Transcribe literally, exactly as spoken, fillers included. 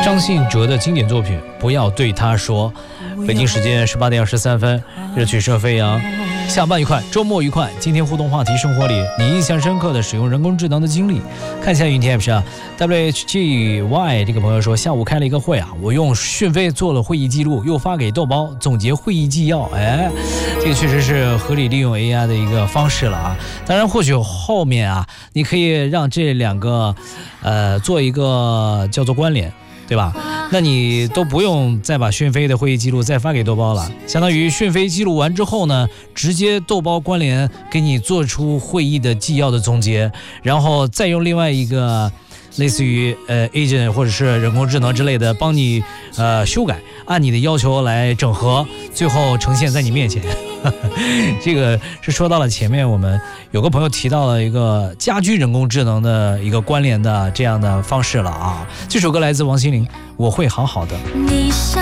张信哲的经典作品《不要对他说》。北京时间十八点二十三分，热曲声飞扬，下班愉快，周末愉快。今天互动话题：生活里你印象深刻的使用人工智能的经历。看一下云天 App 上 W H G Y 这个朋友说，下午开了一个会啊，我用讯飞做了会议记录，又发给豆包总结会议纪要。哎，这个确实是合理利用 A I 的一个方式了啊。当然，或许后面啊，你可以让这两个呃做一个叫做关联。对吧？那你都不用再把讯飞的会议记录再发给豆包了，相当于讯飞记录完之后呢，直接豆包关联给你做出会议的纪要的总结，然后再用另外一个类似于呃 agent 或者是人工智能之类的帮你呃修改，按你的要求来整合，最后呈现在你面前。这个是说到了前面我们有个朋友提到了一个家居人工智能的一个关联的这样的方式了啊。这首歌来自王心凌，我会好好的。 你